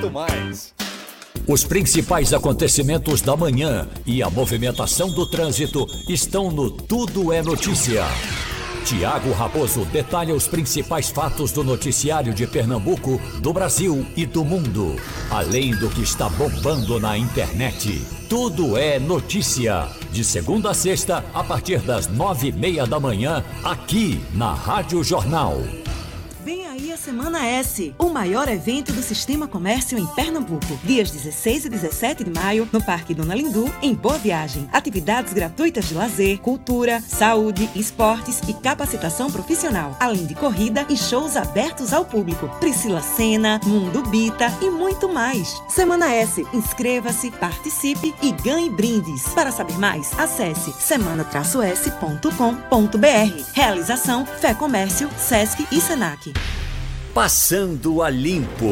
muito mais. Os principais acontecimentos da manhã e a movimentação do trânsito estão no Tudo é Notícia. Tiago Raposo detalha os principais fatos do noticiário de Pernambuco, do Brasil e do mundo. Além do que está bombando na internet. Tudo é Notícia. De segunda a sexta, a partir das 9:30 da manhã, aqui na Rádio Jornal. Vem aí a Semana S, o maior evento do Sistema Comércio em Pernambuco. Dias 16 e 17 de maio, no Parque Dona Lindu, em Boa Viagem. Atividades gratuitas de lazer, cultura, saúde, esportes e capacitação profissional. Além de corrida e shows abertos ao público. Priscila Senna, Mundo Bita e muito mais. Semana S, inscreva-se, participe e ganhe brindes. Para saber mais, acesse semana-s.com.br. Realização Fé Comércio, Sesc e Senac. Passando a Limpo.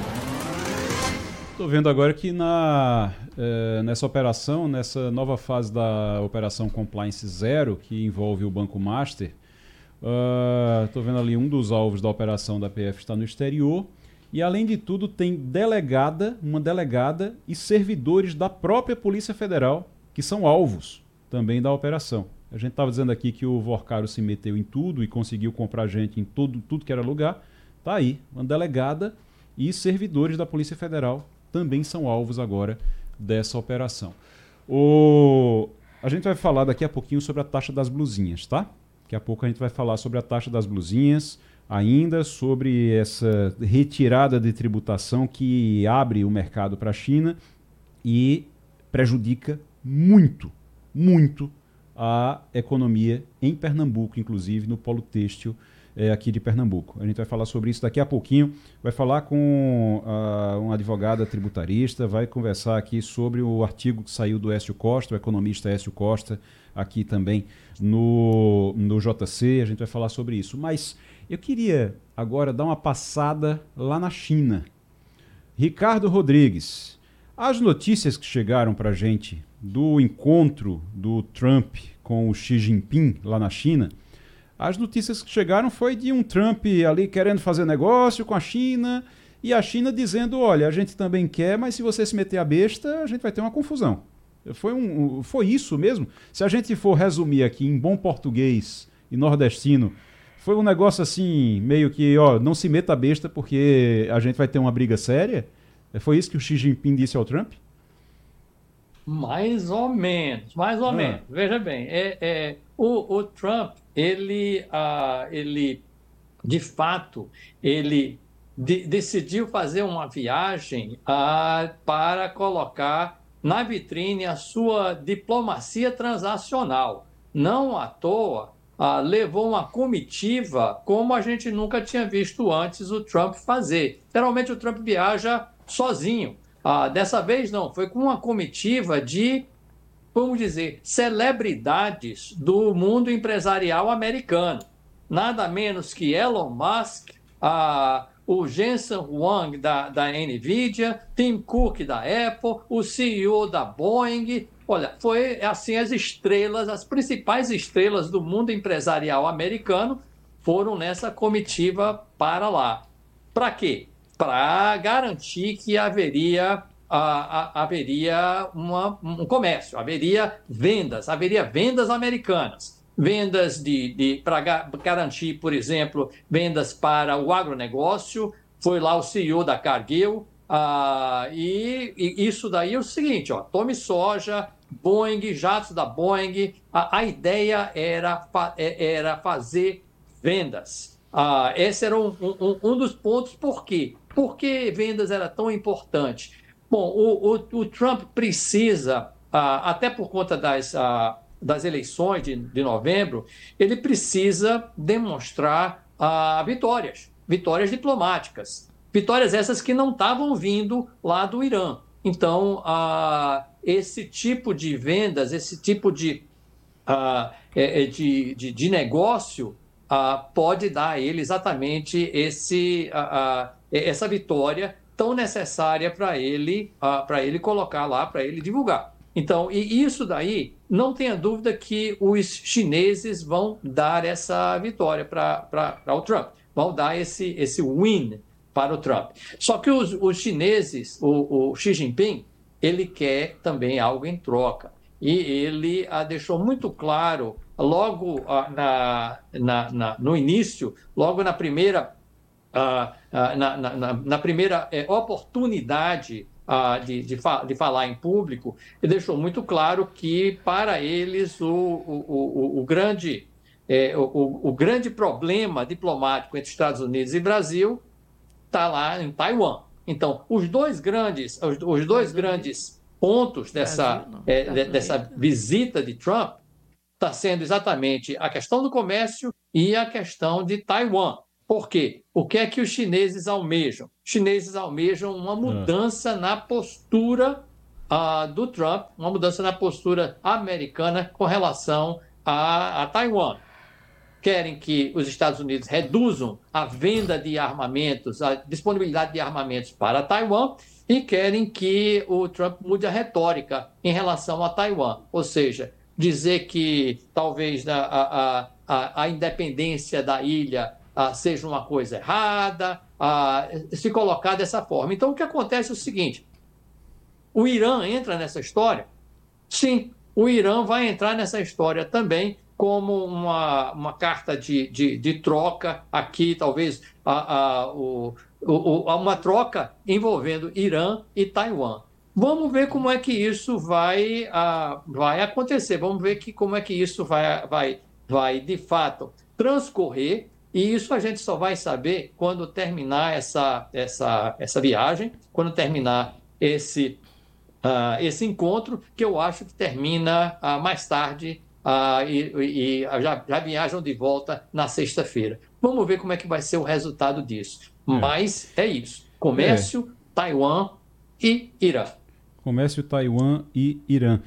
Estou vendo agora que nessa operação, nessa nova fase da Operação Compliance Zero, que envolve o Banco Master, estou vendo ali um dos alvos da operação da PF está no exterior e, além de tudo, tem uma delegada e servidores da própria Polícia Federal que são alvos também da operação. A gente estava dizendo aqui que o Vorcaro se meteu em tudo e conseguiu comprar gente em tudo que era lugar. Tá aí, uma delegada e servidores da Polícia Federal também são alvos agora dessa operação. A gente vai falar daqui a pouquinho sobre a taxa das blusinhas, tá? Daqui a pouco a gente vai falar sobre a taxa das blusinhas, ainda sobre essa retirada de tributação que abre o mercado para a China e prejudica muito, muito a economia em Pernambuco, inclusive no polo têxtil aqui de Pernambuco. A gente vai falar sobre isso daqui a pouquinho, vai falar com uma advogada tributarista, vai conversar aqui sobre o artigo que saiu do Écio Costa, o economista Écio Costa, aqui também no JC, a gente vai falar sobre isso. Mas eu queria agora dar uma passada lá na China. Ricardo Rodrigues, as notícias que chegaram para a gente do encontro do Trump com o Xi Jinping lá na China, as notícias que chegaram foi de um Trump ali querendo fazer negócio com a China e a China dizendo, olha, a gente também quer, mas se você se meter a besta, a gente vai ter uma confusão. Foi isso mesmo? Se a gente for resumir aqui em bom português e nordestino, foi um negócio assim, meio que, não se meta a besta porque a gente vai ter uma briga séria? Foi isso que o Xi Jinping disse ao Trump? Mais ou menos. Veja bem, o Trump, ele de fato, decidiu fazer uma viagem para colocar na vitrine a sua diplomacia transacional. Não à toa, levou uma comitiva como a gente nunca tinha visto antes o Trump fazer. Geralmente o Trump viaja sozinho. Dessa vez não, foi com uma comitiva de, vamos dizer, celebridades do mundo empresarial americano. Nada menos que Elon Musk, o Jensen Huang da NVIDIA, Tim Cook da Apple, o CEO da Boeing. Olha, foi assim, as principais estrelas do mundo empresarial americano foram nessa comitiva para lá. Para quê? Para garantir que haveria um comércio, haveria vendas americanas, vendas para garantir, por exemplo, vendas para o agronegócio. Foi lá o CEO da Cargill, e isso daí é o seguinte, tome soja, Boeing, jatos da Boeing, a ideia era fazer vendas. Esse era um dos pontos. Por quê? Por que vendas era tão importante? Bom, o Trump precisa, até por conta das eleições de novembro, ele precisa demonstrar vitórias diplomáticas. Vitórias essas que não estavam vindo lá do Irã. Então, esse tipo de vendas, esse tipo de negócio pode dar a ele exatamente essa vitória tão necessária para ele colocar lá, para ele divulgar. Então, e isso daí, não tenha dúvida que os chineses vão dar essa vitória para o Trump, vão dar esse win para o Trump. Só que os chineses, o Xi Jinping, ele quer também algo em troca. E ele deixou muito claro, logo no início, logo na primeira, na primeira oportunidade de falar em público, ele deixou muito claro que, para eles, o grande problema diplomático entre Estados Unidos e Brasil está lá em Taiwan. Então, os dois grandes pontos dessa visita de Trump está sendo exatamente a questão do comércio e a questão de Taiwan. Por quê? O que é que os chineses almejam? Os chineses almejam uma mudança na postura do Trump, uma mudança na postura americana com relação a Taiwan. Querem que os Estados Unidos reduzam a venda de armamentos, a disponibilidade de armamentos para Taiwan, e querem que o Trump mude a retórica em relação a Taiwan. Ou seja, dizer que talvez a independência da ilha seja uma coisa errada, se colocar dessa forma. Então, o que acontece é o seguinte: o Irã entra nessa história? Sim, o Irã vai entrar nessa história também, como uma carta de troca aqui, talvez uma troca envolvendo Irã e Taiwan. Vamos ver como é que isso vai acontecer, vamos ver como é que isso vai de fato transcorrer, e isso a gente só vai saber quando terminar essa viagem, quando terminar esse encontro, que eu acho que termina mais tarde, e já viajam de volta na sexta-feira. Vamos ver como é que vai ser o resultado disso. Mas é isso. Comércio, Taiwan e Irã. Comércio, Taiwan e Irã.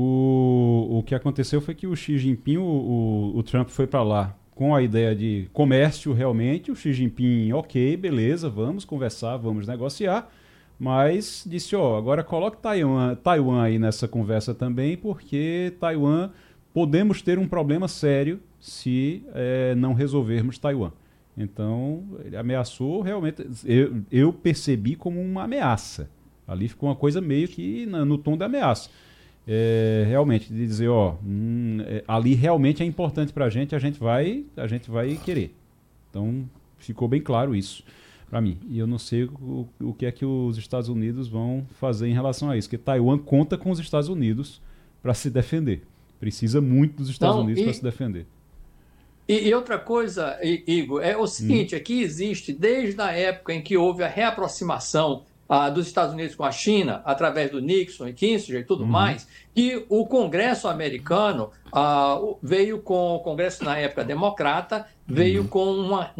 O que aconteceu foi que o Xi Jinping, o Trump foi para lá com a ideia de comércio realmente. O Xi Jinping, ok, beleza, vamos conversar, vamos negociar. Mas disse, agora coloque Taiwan aí nessa conversa também, porque Taiwan... podemos ter um problema sério se não resolvermos Taiwan. Então, ele ameaçou realmente, eu percebi como uma ameaça. Ali ficou uma coisa meio que no tom da ameaça. Realmente, de dizer, ali realmente é importante para a gente vai querer. Então, ficou bem claro isso para mim. E eu não sei o que é que os Estados Unidos vão fazer em relação a isso, porque Taiwan conta com os Estados Unidos para se defender. Precisa muito dos Estados Unidos para se defender. E outra coisa, Igor, é o seguinte: aqui existe, desde a época em que houve a reaproximação dos Estados Unidos com a China, através do Nixon e Kissinger e tudo mais, e o Congresso americano veio com, o Congresso na época democrata, veio com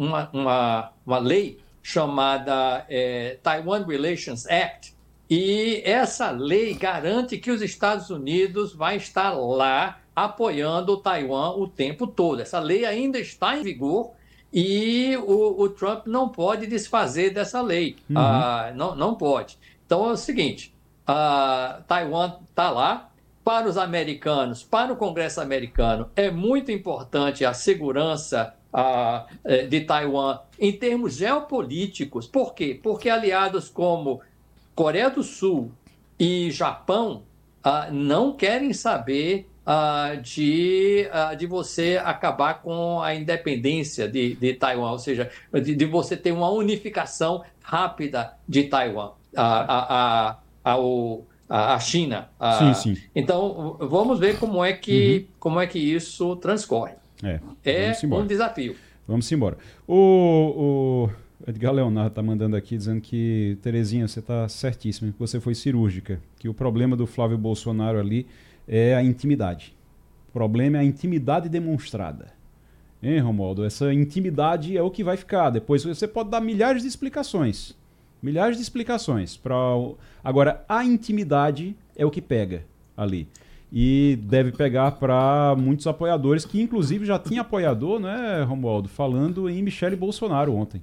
uma lei chamada Taiwan Relations Act. E essa lei garante que os Estados Unidos vai estar lá apoiando o Taiwan o tempo todo. Essa lei ainda está em vigor e o Trump não pode desfazer dessa lei. Não pode. Então é o seguinte: Taiwan está lá. Para os americanos, para o Congresso americano, é muito importante a segurança de Taiwan em termos geopolíticos. Por quê? Porque aliados como Coreia do Sul e Japão não querem saber de você acabar com a independência de Taiwan, ou seja, de você ter uma unificação rápida de Taiwan, a China. Sim. Então, vamos ver como é que isso transcorre. É um desafio. Vamos embora. O Edgar Leonardo está mandando aqui dizendo que, Terezinha, você está certíssima, que você foi cirúrgica, que o problema do Flávio Bolsonaro ali é a intimidade. O problema é a intimidade demonstrada. Hein, Romualdo? Essa intimidade é o que vai ficar. Depois você pode dar milhares de explicações. Agora, a intimidade é o que pega ali. E deve pegar para muitos apoiadores, que inclusive já tinha apoiador, né, Romualdo, falando em Michele Bolsonaro ontem.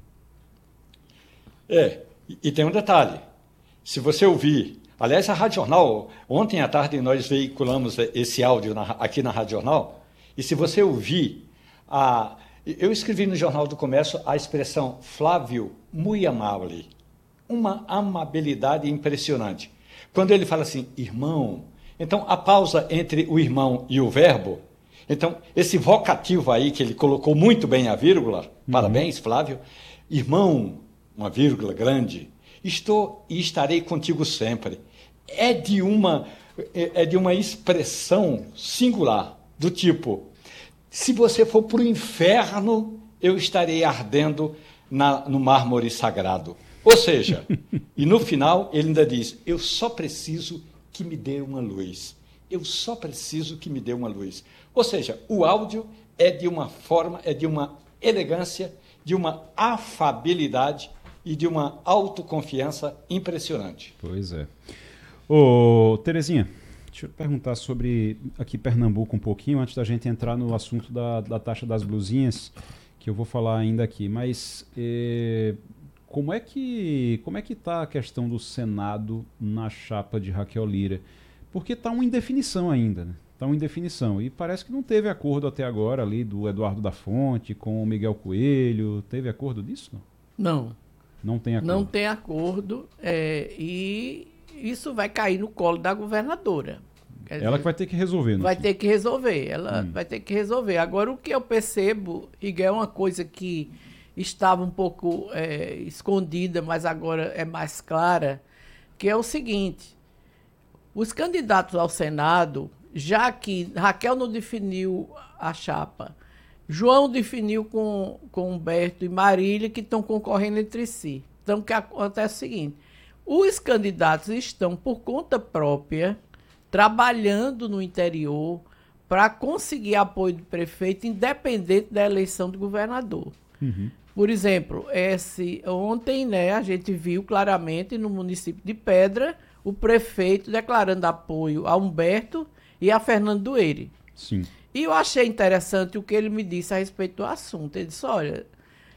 E tem um detalhe. Se você ouvir... Aliás, a Rádio Jornal, ontem à tarde nós veiculamos esse áudio aqui na Rádio Jornal, e se você ouvir... Eu escrevi no Jornal do Comércio a expressão Flávio muito amável, uma amabilidade impressionante. Quando ele fala assim, irmão, então a pausa entre o irmão e o verbo, então esse vocativo aí que ele colocou muito bem a vírgula, parabéns, Flávio, irmão, uma vírgula grande, estou e estarei contigo sempre. É de uma expressão singular, do tipo, se você for para o inferno, eu estarei ardendo no mármore sagrado. Ou seja, e no final ele ainda diz, eu só preciso que me dê uma luz. Eu só preciso que me dê uma luz. Ou seja, o áudio é de uma forma, é de uma elegância, de uma afabilidade e de uma autoconfiança impressionante. Pois é. Ô, Terezinha, deixa eu perguntar sobre aqui Pernambuco um pouquinho, antes da gente entrar no assunto da taxa das blusinhas, que eu vou falar ainda aqui. Mas como é que está a questão do Senado na chapa de Raquel Lira? Porque está uma indefinição ainda, né? Está uma indefinição. E parece que não teve acordo até agora ali do Eduardo da Fonte com o Miguel Coelho. Teve acordo disso? Não. Não tem acordo. Não tem acordo. E isso vai cair no colo da governadora. Ela que vai ter que resolver, não? Vai ter que resolver. Ela vai ter que resolver. Agora, o que eu percebo, e é uma coisa que estava um pouco escondida, mas agora é mais clara, que é o seguinte: os candidatos ao Senado, já que Raquel não definiu a chapa, João definiu com Humberto e Marília, que estão concorrendo entre si. Então, o que acontece é o seguinte: os candidatos estão, por conta própria, trabalhando no interior para conseguir apoio do prefeito, independente da eleição do governador. Uhum. Por exemplo, ontem, né, a gente viu claramente no município de Pedra o prefeito declarando apoio a Humberto e a Fernando Dueire. Sim. E eu achei interessante o que ele me disse a respeito do assunto. Ele disse, olha,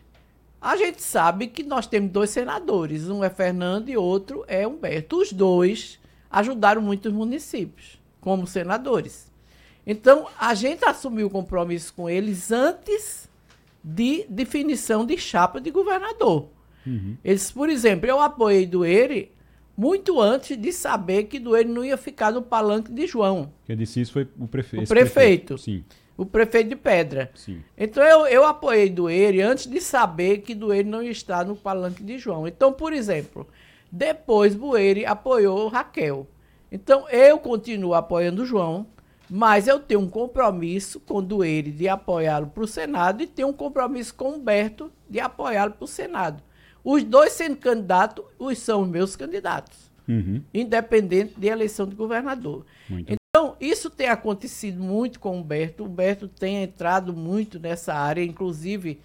a gente sabe que nós temos 2 senadores, um é Fernando e outro é Humberto. Os 2 ajudaram muito os municípios, como senadores. Então, a gente assumiu o compromisso com eles antes de definição de chapa de governador. Uhum. Eles, por exemplo, eu apoiei Dueire muito antes de saber que Dueire não ia ficar no palanque de João. Quem disse isso foi o prefeito. O prefeito. Sim. O prefeito de Pedra. Sim. Então, eu apoiei Dueire antes de saber que Dueire não ia estar no palanque de João. Então, por exemplo, depois Dueire apoiou Raquel. Então, eu continuo apoiando João, mas eu tenho um compromisso com Dueire de apoiá-lo para o Senado e tenho um compromisso com Humberto de apoiá-lo para o Senado. Os 2 sendo candidatos, são os meus candidatos, independente de eleição de governador. Então, isso tem acontecido muito com Humberto. Humberto tem entrado muito nessa área, inclusive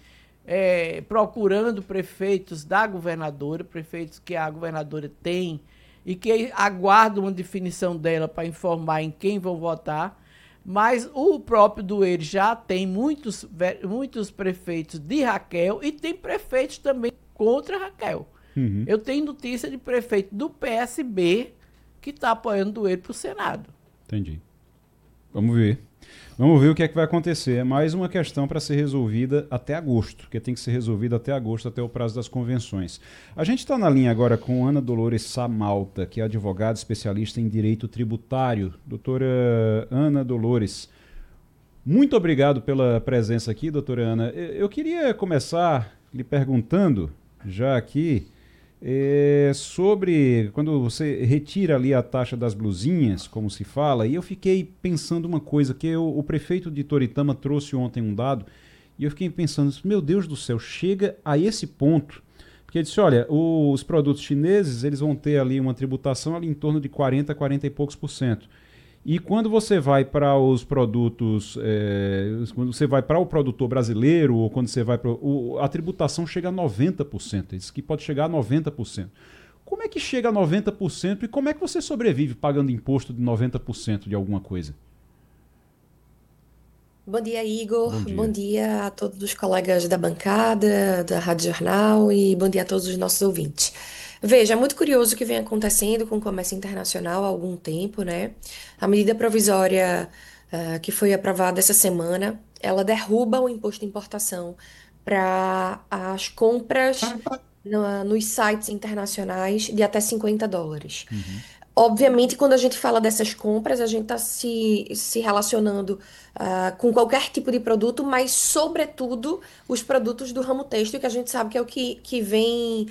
procurando prefeitos da governadora, prefeitos que a governadora tem e que aguardam uma definição dela para informar em quem vão votar. Mas o próprio Dueire já tem muitos prefeitos de Raquel e tem prefeitos também contra Raquel. Uhum. Eu tenho notícia de prefeito do PSB que está apoiando Dueire para o Senado. Entendi. Vamos ver. Vamos ver o que é que vai acontecer. É mais uma questão para ser resolvida até agosto, que tem que ser resolvida até agosto, até o prazo das convenções. A gente está na linha agora com Ana Dolores Samalta, que é advogada especialista em direito tributário. Doutora Ana Dolores, muito obrigado pela presença aqui, doutora Ana. Eu queria começar lhe perguntando, já aqui, sobre quando você retira ali a taxa das blusinhas, como se fala, e eu fiquei pensando uma coisa, que o prefeito de Toritama trouxe ontem um dado, e eu fiquei pensando, meu Deus do céu, chega a esse ponto, porque ele disse, olha, os produtos chineses, eles vão ter ali uma tributação ali em torno de 40 e poucos %. E quando você vai para os produtos, quando você vai para o produtor brasileiro, ou quando você vai para a tributação chega a 90%. Diz que pode chegar a 90%. Como é que chega a 90% e como é que você sobrevive pagando imposto de 90% de alguma coisa? Bom dia, Igor. Bom dia a todos os colegas da bancada, da Rádio Jornal e bom dia a todos os nossos ouvintes. Veja, é muito curioso o que vem acontecendo com o comércio internacional há algum tempo, né? A medida provisória que foi aprovada essa semana, ela derruba o imposto de importação para as compras nos sites internacionais de até US$ 50. Obviamente, quando a gente fala dessas compras, a gente está se relacionando com qualquer tipo de produto, mas, sobretudo, os produtos do ramo têxtil, que a gente sabe que é o que vem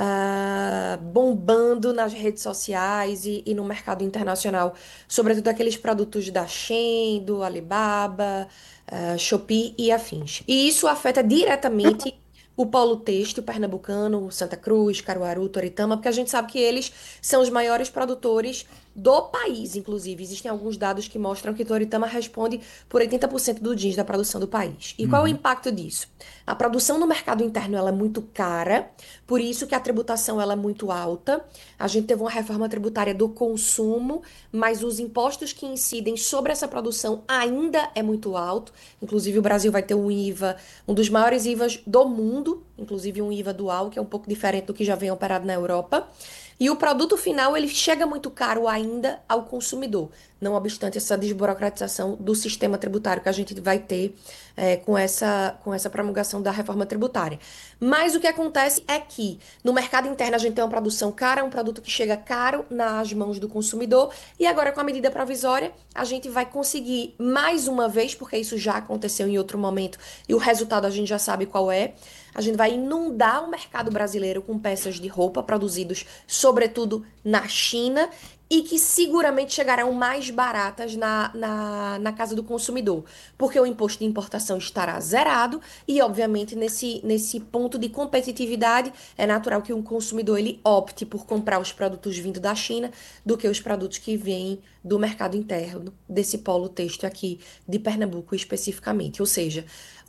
bombando nas redes sociais e no mercado internacional. Sobretudo aqueles produtos da Shein, do Alibaba, Shopee e afins. E isso afeta diretamente o polo têxtil pernambucano, Santa Cruz, Caruaru, Toritama, porque a gente sabe que eles são os maiores produtores do país, inclusive. Existem alguns dados que mostram que Toritama responde por 80% do jeans da produção do país. E qual é o impacto disso? A produção no mercado interno ela é muito cara, por isso que a tributação ela é muito alta. A gente teve uma reforma tributária do consumo, mas os impostos que incidem sobre essa produção ainda é muito alto. Inclusive, o Brasil vai ter um IVA, um dos maiores IVAs do mundo, inclusive um IVA dual, que é um pouco diferente do que já vem operado na Europa. E o produto final, ele chega muito caro ainda ao consumidor, não obstante essa desburocratização do sistema tributário que a gente vai ter com essa promulgação da reforma tributária. Mas o que acontece é que no mercado interno a gente tem uma produção cara, um produto que chega caro nas mãos do consumidor, e agora com a medida provisória a gente vai conseguir mais uma vez, porque isso já aconteceu em outro momento e o resultado a gente já sabe qual é. A gente vai inundar o mercado brasileiro com peças de roupa produzidos, sobretudo na China, e que seguramente chegarão mais baratas na casa do consumidor, porque o imposto de importação estará zerado e, obviamente, nesse ponto de competitividade, é natural que um consumidor ele opte por comprar os produtos vindo da China do que os produtos que vêm do mercado interno, desse polo têxtil aqui de Pernambuco especificamente. Ou seja,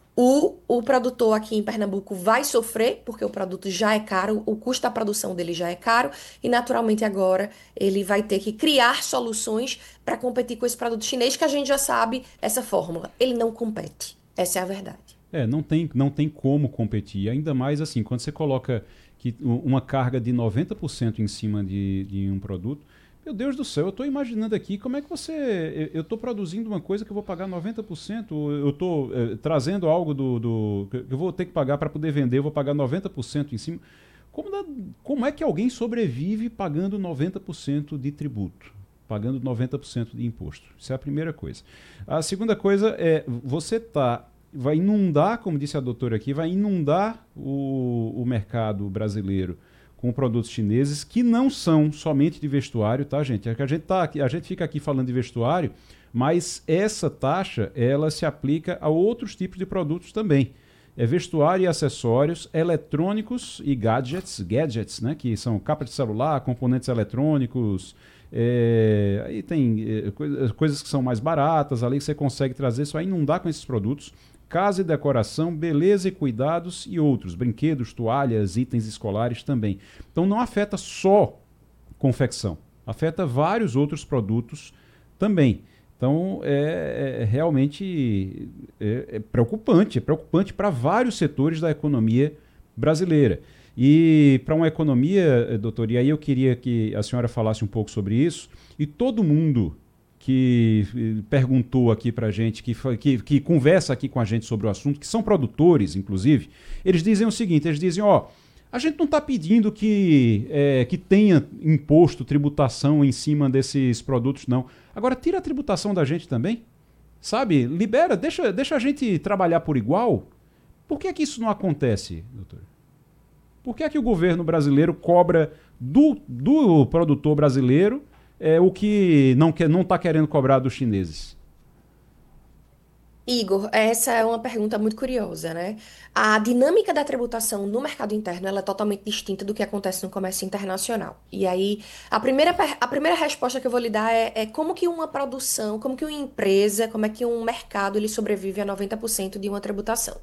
o produtor aqui em Pernambuco vai sofrer, porque o produto já é caro, o custo da produção dele já é caro, e naturalmente agora ele vai ter que criar soluções para competir com esse produto chinês, que a gente já sabe essa fórmula. Ele não compete. Essa é a verdade. Não tem como competir. Ainda mais assim, quando você coloca uma carga de 90% em cima de um produto. Meu Deus do céu, eu estou imaginando aqui como é que eu estou produzindo uma coisa que eu vou pagar 90%, eu estou trazendo algo que eu vou ter que pagar para poder vender, eu vou pagar 90% em cima. Como é que alguém sobrevive pagando 90% de tributo? Pagando 90% de imposto? Isso é a primeira coisa. A segunda coisa é, vai inundar, como disse a doutora aqui, vai inundar o mercado brasileiro com produtos chineses que não são somente de vestuário, tá, gente? A gente fica aqui falando de vestuário, mas essa taxa, ela se aplica a outros tipos de produtos também. É vestuário e acessórios, eletrônicos e gadgets, né, que são capa de celular, componentes eletrônicos, aí tem coisas que são mais baratas, ali que você consegue trazer, só inundar com esses produtos. Casa e decoração, beleza e cuidados e outros, brinquedos, toalhas, itens escolares também. Então não afeta só confecção, afeta vários outros produtos também. Então realmente preocupante para vários setores da economia brasileira. E para uma economia, doutor, e aí eu queria que a senhora falasse um pouco sobre isso, e todo mundo que perguntou aqui para a gente, que conversa aqui com a gente sobre o assunto, que são produtores, inclusive, eles dizem o seguinte, a gente não está pedindo que tenha imposto, tributação em cima desses produtos, não. Agora, tira a tributação da gente também, sabe? Libera, deixa a gente trabalhar por igual. Por que isso não acontece, doutor? Por que o governo brasileiro cobra do produtor brasileiro o que não está querendo cobrar dos chineses? Igor, essa é uma pergunta muito curiosa, né? A dinâmica da tributação no mercado interno ela é totalmente distinta do que acontece no comércio internacional. E aí, a primeira resposta que eu vou lhe dar é como que uma produção, como que uma empresa, como é que um mercado ele sobrevive a 90% de uma tributação.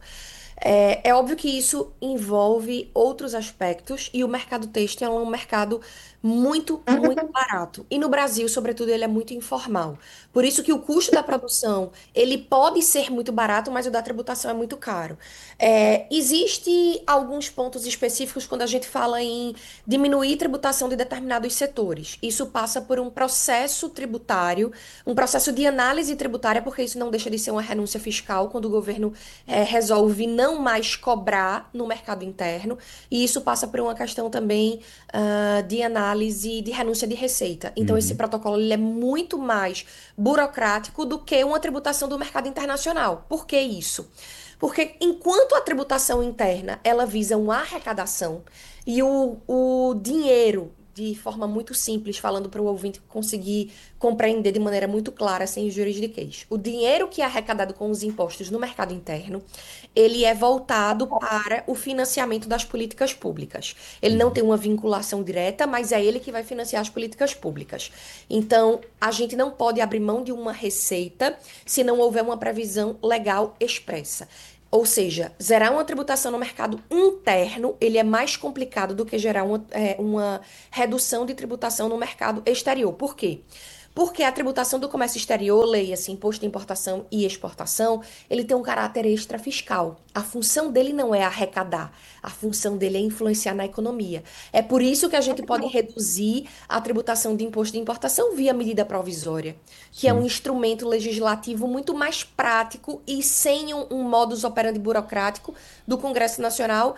É óbvio que isso envolve outros aspectos e o mercado têxtil é um mercado muito, muito barato. E no Brasil, sobretudo, ele é muito informal. Por isso que o custo da produção, ele pode ser muito barato, mas o da tributação é muito caro. Existe alguns pontos específicos quando a gente fala em diminuir tributação de determinados setores. Isso passa por um processo tributário, um processo de análise tributária, porque isso não deixa de ser uma renúncia fiscal, quando o governo resolve não mais cobrar no mercado interno. E isso passa por uma questão também de análise de renúncia de receita. Então, esse protocolo ele é muito mais burocrático do que uma tributação do mercado internacional. Por que isso? Porque enquanto a tributação interna ela visa uma arrecadação e o dinheiro, de forma muito simples, falando para o ouvinte conseguir compreender de maneira muito clara, sem juridiquês, o dinheiro que é arrecadado com os impostos no mercado interno, ele é voltado para o financiamento das políticas públicas. Ele não tem uma vinculação direta, mas é ele que vai financiar as políticas públicas. Então, a gente não pode abrir mão de uma receita se não houver uma previsão legal expressa. Ou seja, zerar uma tributação no mercado interno, ele é mais complicado do que gerar uma redução de tributação no mercado exterior. Por quê? Porque a tributação do comércio exterior, leia-se imposto de importação e exportação, ele tem um caráter extrafiscal. A função dele não é arrecadar, a função dele é influenciar na economia. É por isso que a gente pode reduzir a tributação de imposto de importação via medida provisória, que é um instrumento legislativo muito mais prático e sem um modus operandi burocrático do Congresso Nacional,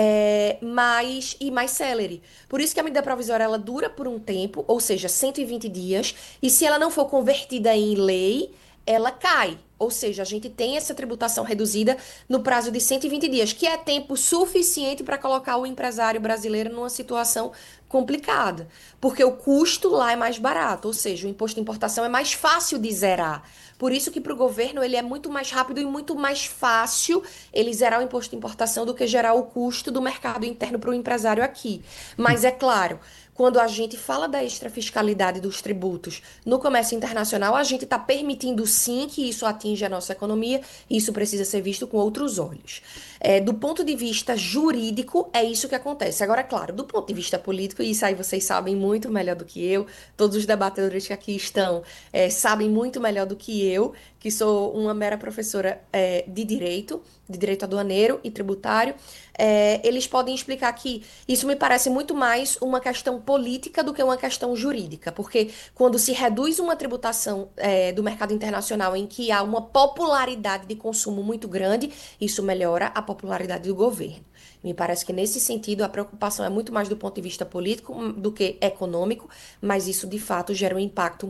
mais célere. Por isso que a medida provisória ela dura por um tempo, ou seja, 120 dias, e se ela não for convertida em lei, ela cai. Ou seja, a gente tem essa tributação reduzida no prazo de 120 dias, que é tempo suficiente para colocar o empresário brasileiro numa situação complicada. Porque o custo lá é mais barato, ou seja, o imposto de importação é mais fácil de zerar. Por isso que para o governo ele é muito mais rápido e muito mais fácil ele zerar o imposto de importação do que gerar o custo do mercado interno para o empresário aqui. Mas é claro, quando a gente fala da extrafiscalidade dos tributos no comércio internacional, a gente está permitindo sim que isso atinja a nossa economia e isso precisa ser visto com outros olhos. Do ponto de vista jurídico, é isso que acontece. Agora, claro, do ponto de vista político, e isso aí vocês sabem muito melhor do que eu, todos os debatedores que aqui estão sabem muito melhor do que eu, que sou uma mera professora de direito aduaneiro e tributário. Eles podem explicar que isso me parece muito mais uma questão política do que uma questão jurídica, porque quando se reduz uma tributação do mercado internacional em que há uma popularidade de consumo muito grande, isso melhora a popularidade do governo. Me parece que nesse sentido a preocupação é muito mais do ponto de vista político do que econômico, mas isso de fato gera um impacto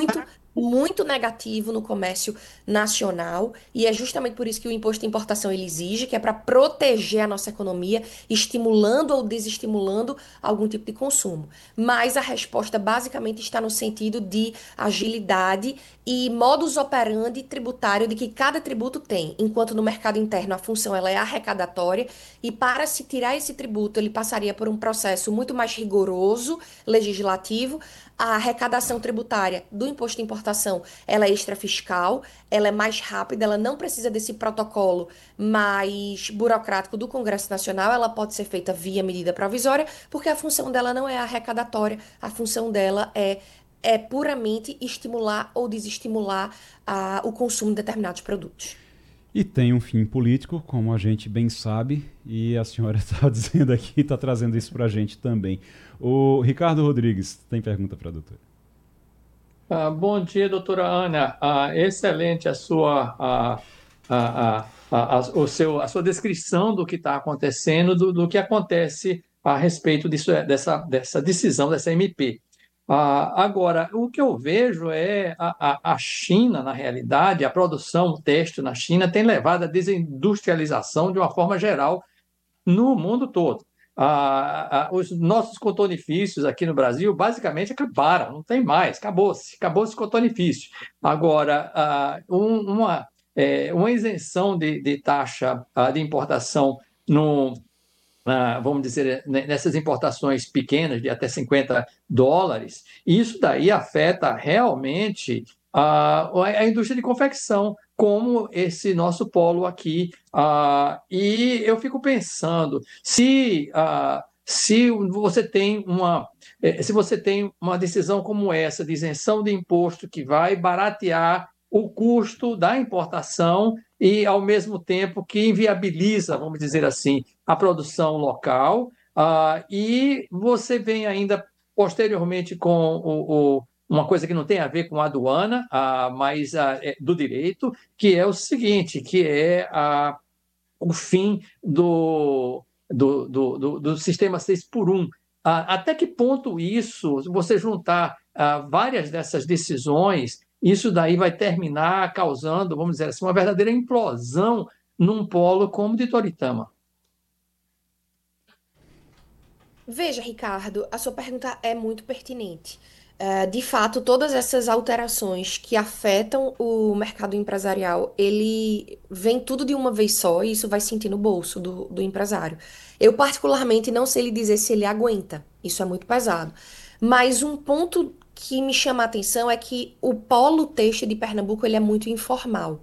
muito negativo no comércio nacional, e é justamente por isso que o imposto de importação ele exige, que é para proteger a nossa economia, estimulando ou desestimulando algum tipo de consumo. Mas a resposta basicamente está no sentido de agilidade e modus operandi tributário de que cada tributo tem, enquanto no mercado interno a função ela é arrecadatória, e para se tirar esse tributo ele passaria por um processo muito mais rigoroso, legislativo. A arrecadação tributária do imposto de importação, ela é extrafiscal, ela é mais rápida, ela não precisa desse protocolo mais burocrático do Congresso Nacional, ela pode ser feita via medida provisória, porque a função dela não é arrecadatória, a função dela é puramente estimular ou desestimular o consumo de determinados produtos. E tem um fim político, como a gente bem sabe, e a senhora está dizendo aqui, está trazendo isso para a gente também. O Ricardo Rodrigues tem pergunta para a doutora. Bom dia, doutora Ana. Excelente a sua descrição do que está acontecendo, do que acontece a respeito dessa decisão, dessa MP. Agora, o que eu vejo é a China, na realidade, a produção, o têxtil na China tem levado à desindustrialização de uma forma geral no mundo todo. Os nossos cotonifícios aqui no Brasil basicamente acabaram, não tem mais, acabou-se o cotonifício. Agora, uma isenção de taxa de importação vamos dizer, nessas importações pequenas de até $50, isso daí afeta realmente a indústria de confecção, como esse nosso polo aqui. E eu fico pensando, se você tem Se você tem uma decisão como essa, de isenção de imposto, que vai baratear o custo da importação e, ao mesmo tempo, que inviabiliza, vamos dizer assim, a produção local, e você vem ainda posteriormente com uma coisa que não tem a ver com a aduana, mas do direito, que é o seguinte, que é o fim do sistema 6 por 1. Até que ponto isso, se você juntar várias dessas decisões, isso daí vai terminar causando, vamos dizer assim, uma verdadeira implosão num polo como o de Toritama? Veja, Ricardo, a sua pergunta é muito pertinente. De fato, todas essas alterações que afetam o mercado empresarial, ele vem tudo de uma vez só e isso vai sentir no bolso do empresário. Eu, particularmente, não sei lhe dizer se ele aguenta, isso é muito pesado. Mas um ponto que me chama a atenção é que o polo têxtil de Pernambuco ele é muito informal.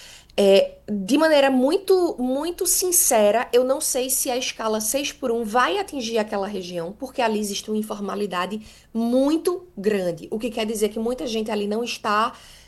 De maneira muito sincera, eu não sei se a escala 6 por 1 vai atingir aquela região, porque ali existe uma informalidade muito grande. O que quer dizer que muita gente ali não está,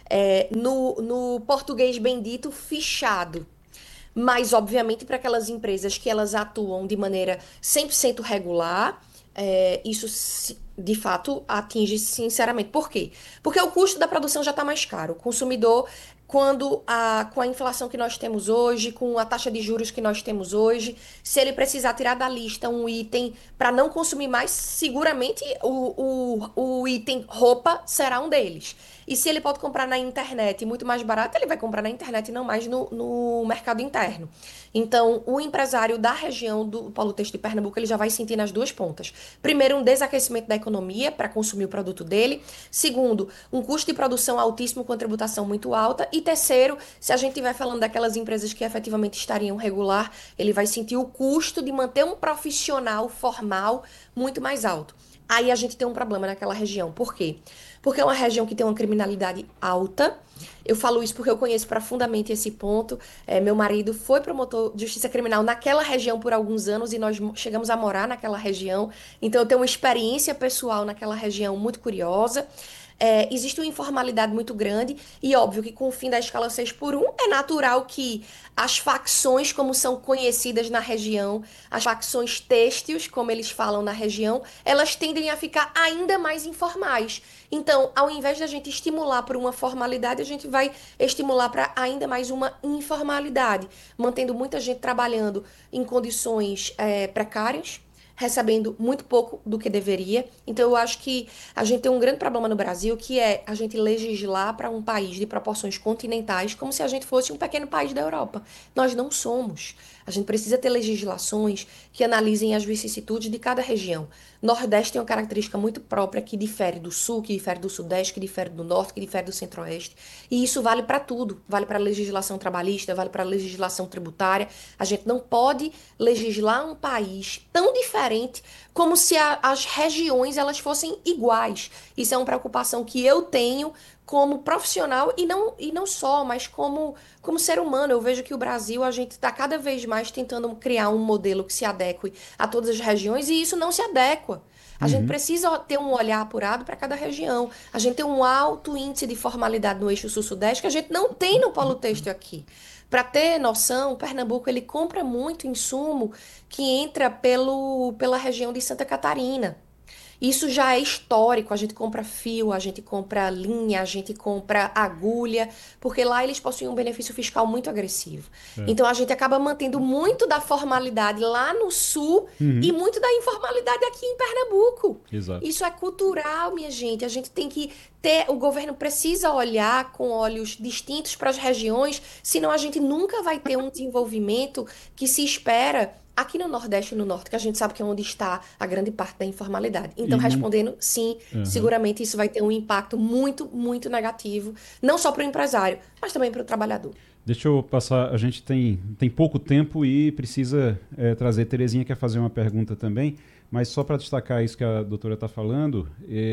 no português bendito, fichado. Mas, obviamente, para aquelas empresas que elas atuam de maneira 100% regular, isso de fato atinge sinceramente. Por quê? Porque o custo da produção já está mais caro. O consumidor, com a inflação que nós temos hoje, com a taxa de juros que nós temos hoje, se ele precisar tirar da lista um item para não consumir mais, seguramente o item roupa será um deles. E se ele pode comprar na internet muito mais barato, ele vai comprar na internet e não mais no mercado interno. Então, o empresário da região do Polo Têxtil de Pernambuco, ele já vai sentir nas duas pontas. Primeiro, um desaquecimento da economia para consumir o produto dele. Segundo, um custo de produção altíssimo com tributação muito alta. E terceiro, se a gente estiver falando daquelas empresas que efetivamente estariam regular, ele vai sentir o custo de manter um profissional formal muito mais alto. Aí a gente tem um problema naquela região. Por quê? Porque é uma região que tem uma criminalidade alta. Eu falo isso porque eu conheço profundamente esse ponto. Meu marido foi promotor de justiça criminal naquela região por alguns anos e nós chegamos a morar naquela região. Então eu tenho uma experiência pessoal naquela região muito curiosa. Existe uma informalidade muito grande e óbvio que com o fim da escala 6 por 1 é natural que as facções, como são conhecidas na região, as facções têxteis, como eles falam na região, elas tendem a ficar ainda mais informais. Então, ao invés da gente estimular por uma formalidade, a gente vai estimular para ainda mais uma informalidade, mantendo muita gente trabalhando em condições precárias, recebendo muito pouco do que deveria. Então, eu acho que a gente tem um grande problema no Brasil, que é a gente legislar para um país de proporções continentais, como se a gente fosse um pequeno país da Europa. Nós não somos. A gente precisa ter legislações que analisem as vicissitudes de cada região. Nordeste tem uma característica muito própria que difere do Sul, que difere do Sudeste, que difere do Norte, que difere do Centro-Oeste. E isso vale para tudo. Vale para a legislação trabalhista, vale para a legislação tributária. A gente não pode legislar um país tão diferente como se as regiões elas fossem iguais. Isso é uma preocupação que eu tenho como profissional e não só, mas como ser humano. Eu vejo que o Brasil, a gente está cada vez mais tentando criar um modelo que se adeque a todas as regiões e isso não se adequa. A gente precisa ter um olhar apurado para cada região. A gente tem um alto índice de formalidade no eixo sul-sudeste que a gente não tem no polo têxtil aqui. Para ter noção, o Pernambuco ele compra muito insumo que entra pela região de Santa Catarina. Isso já é histórico, a gente compra fio, a gente compra linha, a gente compra agulha, porque lá eles possuem um benefício fiscal muito agressivo. Então a gente acaba mantendo muito da formalidade lá no sul e muito da informalidade aqui em Pernambuco. Exato. Isso é cultural, minha gente. A gente tem que o governo precisa olhar com olhos distintos para as regiões, senão a gente nunca vai ter um desenvolvimento que se espera aqui no Nordeste e no Norte, que a gente sabe que é onde está a grande parte da informalidade. Então, respondendo, sim, seguramente isso vai ter um impacto muito, muito negativo, não só para o empresário, mas também para o trabalhador. Deixa eu passar, a gente tem pouco tempo e precisa trazer, Terezinha quer fazer uma pergunta também, mas só para destacar isso que a doutora está falando,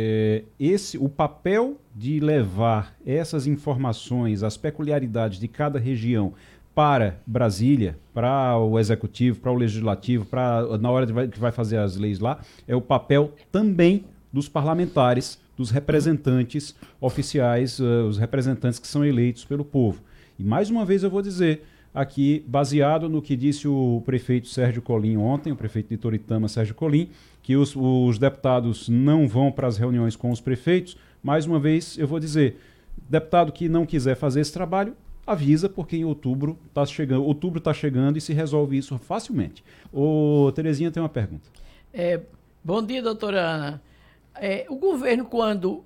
o papel de levar essas informações, as peculiaridades de cada região para Brasília, para o Executivo, para o Legislativo, na hora que vai fazer as leis lá, é o papel também dos parlamentares, dos representantes oficiais, os representantes que são eleitos pelo povo. E mais uma vez eu vou dizer, aqui, baseado no que disse o prefeito Sérgio Colim ontem, o prefeito de Toritama, Sérgio Colim, que os deputados não vão para as reuniões com os prefeitos. Mais uma vez eu vou dizer, deputado que não quiser fazer esse trabalho, avisa, porque em outubro está chegando e se resolve isso facilmente. Ô, Terezinha tem uma pergunta. Bom dia, doutora Ana. O governo, quando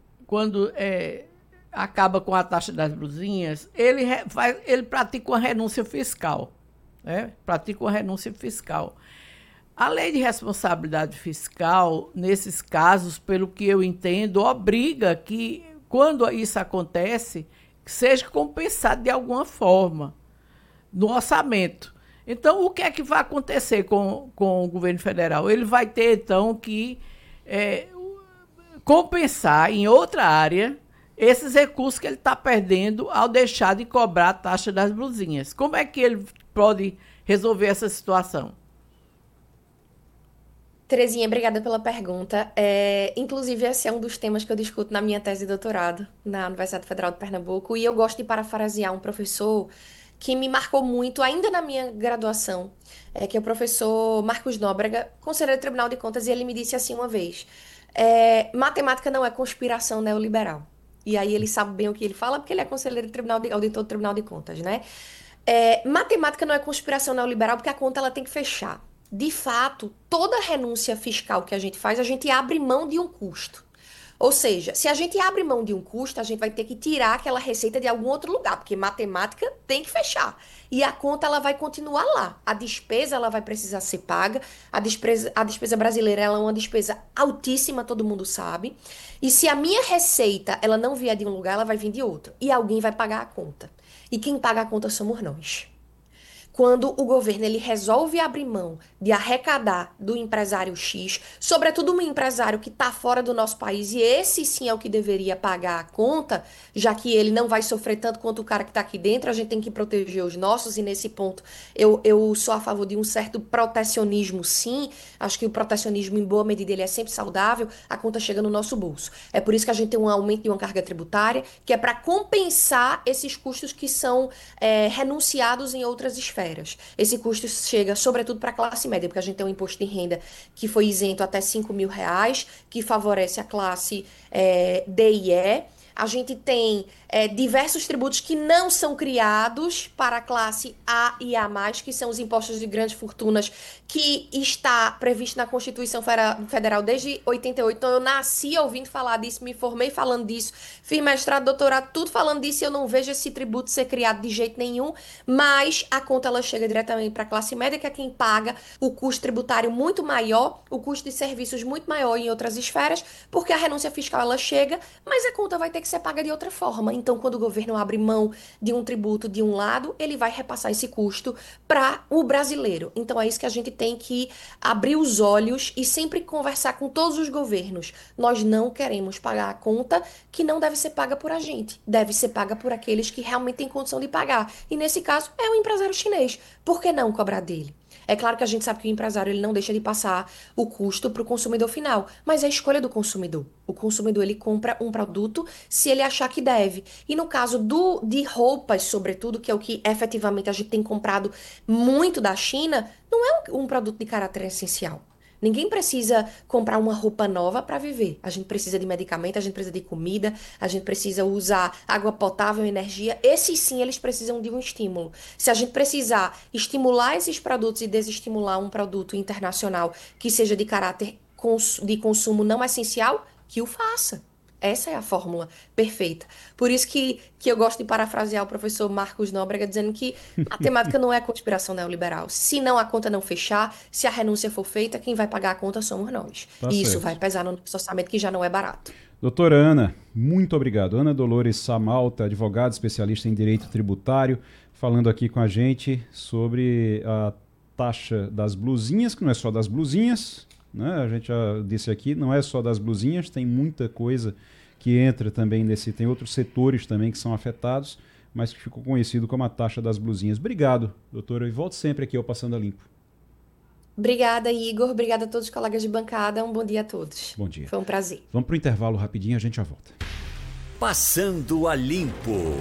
acaba com a taxa das blusinhas, ele pratica uma renúncia fiscal. Pratica uma renúncia fiscal. A lei de responsabilidade fiscal, nesses casos, pelo que eu entendo, obriga que, quando isso acontece, que seja compensado de alguma forma no orçamento. Então, o que é que vai acontecer com o governo federal? Ele vai ter, então, que compensar em outra área esses recursos que ele está perdendo ao deixar de cobrar a taxa das blusinhas. Como é que ele pode resolver essa situação? Terezinha, obrigada pela pergunta. Inclusive, esse é um dos temas que eu discuto na minha tese de doutorado na Universidade Federal de Pernambuco, e eu gosto de parafrasear um professor que me marcou muito, ainda na minha graduação, que é o professor Marcos Nóbrega, conselheiro do Tribunal de Contas, e ele me disse assim uma vez, matemática não é conspiração neoliberal. E aí ele sabe bem o que ele fala, porque ele é conselheiro do auditor do Tribunal de Contas, né? Matemática não é conspiração neoliberal, porque a conta ela tem que fechar. De fato, toda renúncia fiscal que a gente faz, a gente abre mão de um custo. Ou seja, se a gente abre mão de um custo, a gente vai ter que tirar aquela receita de algum outro lugar, porque matemática tem que fechar. E a conta ela vai continuar lá. A despesa ela vai precisar ser paga. A despesa brasileira ela é uma despesa altíssima, todo mundo sabe. E se a minha receita ela não vier de um lugar, ela vai vir de outro. E alguém vai pagar a conta. E quem paga a conta somos nós. Quando o governo ele resolve abrir mão de arrecadar do empresário X, sobretudo um empresário que está fora do nosso país, e esse sim é o que deveria pagar a conta, já que ele não vai sofrer tanto quanto o cara que está aqui dentro, a gente tem que proteger os nossos, e nesse ponto eu sou a favor de um certo protecionismo, sim. Acho que o protecionismo, em boa medida, ele é sempre saudável, a conta chega no nosso bolso. É por isso que a gente tem um aumento de uma carga tributária, que é para compensar esses custos que são renunciados em outras esferas. Esse custo chega, sobretudo, para a classe média, porque a gente tem um imposto de renda que foi isento até R$5.000, que favorece a classe D e E. A gente tem diversos tributos que não são criados para a classe A e A+, que são os impostos de grandes fortunas, que está previsto na Constituição Federal desde 88. Então, eu nasci ouvindo falar disso, me formei falando disso, fiz mestrado, doutorado, tudo falando disso, e eu não vejo esse tributo ser criado de jeito nenhum, mas a conta ela chega diretamente para a classe média, que é quem paga o custo tributário muito maior, o custo de serviços muito maior em outras esferas, porque a renúncia fiscal ela chega, mas a conta vai ter que ser paga de outra forma. Então, quando o governo abre mão de um tributo de um lado, ele vai repassar esse custo para o brasileiro. Então, é isso que a gente tem que abrir os olhos e sempre conversar com todos os governos. Nós não queremos pagar a conta que não deve ser paga por a gente. Deve ser paga por aqueles que realmente têm condição de pagar. E, nesse caso, é o empresário chinês. Por que não cobrar dele? É claro que a gente sabe que o empresário ele não deixa de passar o custo para o consumidor final, mas é a escolha do consumidor. O consumidor ele compra um produto se ele achar que deve. E no caso de roupas, sobretudo, que é o que efetivamente a gente tem comprado muito da China, não é um produto de caráter essencial. Ninguém precisa comprar uma roupa nova para viver. A gente precisa de medicamento, a gente precisa de comida, a gente precisa usar água potável, energia. Esses sim, eles precisam de um estímulo. Se a gente precisar estimular esses produtos e desestimular um produto internacional que seja de caráter de consumo não essencial, que o faça. Essa é a fórmula perfeita. Por isso que eu gosto de parafrasear o professor Marcos Nóbrega dizendo que matemática não é conspiração neoliberal. Se não a conta não fechar, se a renúncia for feita, quem vai pagar a conta somos nós. Tá e isso certo. vai pesar no nosso orçamento, que já não é barato. Doutora Ana, muito obrigado. Ana Dolores Samalta, advogada, especialista em direito tributário, falando aqui com a gente sobre a taxa das blusinhas, que não é só das blusinhas, né? A gente já disse aqui, não é só das blusinhas, tem muita coisa que entra também nesse, tem outros setores também que são afetados, mas que ficou conhecido como a taxa das blusinhas. Obrigado, doutora, e volte sempre aqui ao Passando a Limpo. Obrigada, Igor. Obrigada a todos os colegas de bancada. Um bom dia a todos. Bom dia. Foi um prazer. Vamos para o intervalo rapidinho, a gente já volta. Passando a Limpo.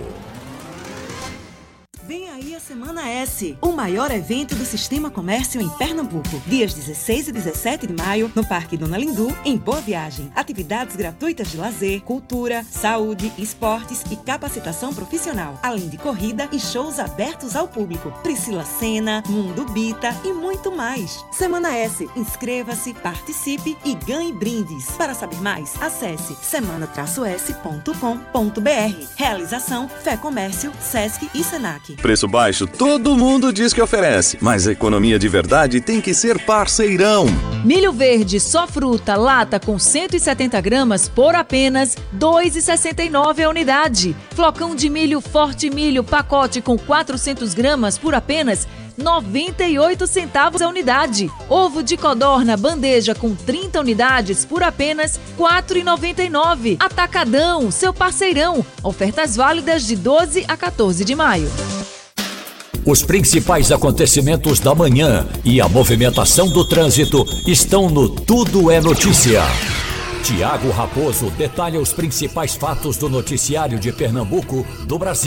Vem aí a Semana S, o maior evento do Sistema Comércio em Pernambuco. Dias 16 e 17 de maio, no Parque Dona Lindu, em Boa Viagem. Atividades gratuitas de lazer, cultura, saúde, esportes e capacitação profissional. Além de corrida e shows abertos ao público. Priscila Senna, Mundo Bita e muito mais. Semana S, inscreva-se, participe e ganhe brindes. Para saber mais, acesse semana-s.com.br. Realização Fé Comércio, Sesc e Senac. Preço baixo, todo mundo diz que oferece, mas a economia de verdade tem que ser parceirão. Milho verde só fruta, lata com 170 gramas por apenas R$ 2,69 a unidade. Flocão de milho Forte Milho, pacote com 400 gramas por apenas 98 centavos a unidade. Ovo de codorna bandeja com 30 unidades por apenas R$ 4,99. Atacadão, seu parceirão. Ofertas válidas de 12 a 14 de maio. Os principais acontecimentos da manhã e a movimentação do trânsito estão no Tudo é Notícia. Tiago Raposo detalha os principais fatos do noticiário de Pernambuco, do Brasil.